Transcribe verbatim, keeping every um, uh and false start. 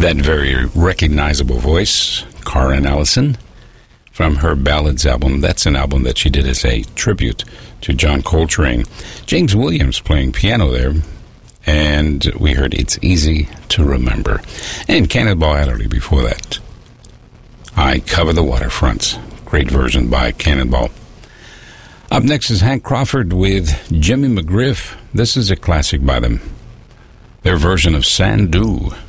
That very recognizable voice, Karen Allison, from her Ballads album. That's an album that she did as a tribute to John Coltrane. James Williams playing piano there, and we heard It's Easy to Remember. And Cannonball Adderley before that. I Cover the Waterfront. Great version by Cannonball. Up next is Hank Crawford with Jimmy McGriff. This is a classic by them. Their version of Sandu.